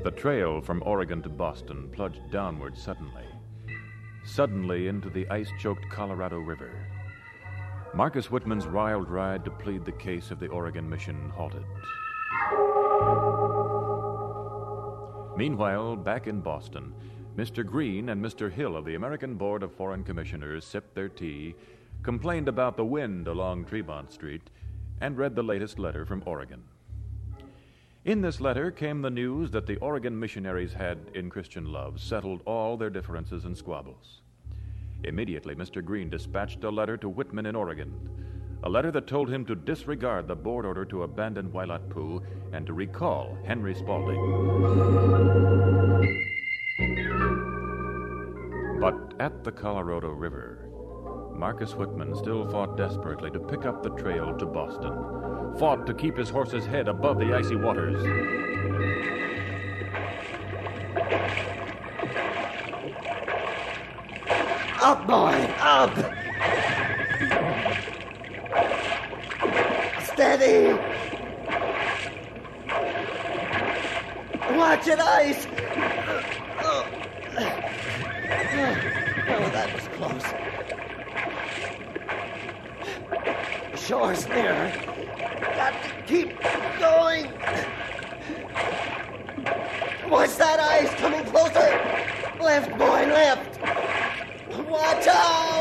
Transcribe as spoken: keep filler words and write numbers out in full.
The trail from Oregon to Boston plunged downward suddenly. Suddenly into the ice-choked Colorado River. Marcus Whitman's wild ride to plead the case of the Oregon Mission halted. Meanwhile, back in Boston, Mister Green and Mister Hill of the American Board of Foreign Commissioners sipped their tea, complained about the wind along Tremont Street, and read the latest letter from Oregon. In this letter came the news that the Oregon missionaries had, in Christian love, settled all their differences and squabbles. Immediately, Mister Green dispatched a letter to Whitman in Oregon, a letter that told him to disregard the board order to abandon Wailat Poo and to recall Henry Spaulding. But at the Colorado River, Marcus Whitman still fought desperately to pick up the trail to Boston, fought to keep his horse's head above the icy waters. Up, boy, up! Steady! Watch it, ice! Oh, oh, that was close. The shore's near. Got to keep going. Watch that ice coming closer. Left, boy, left. Watch out!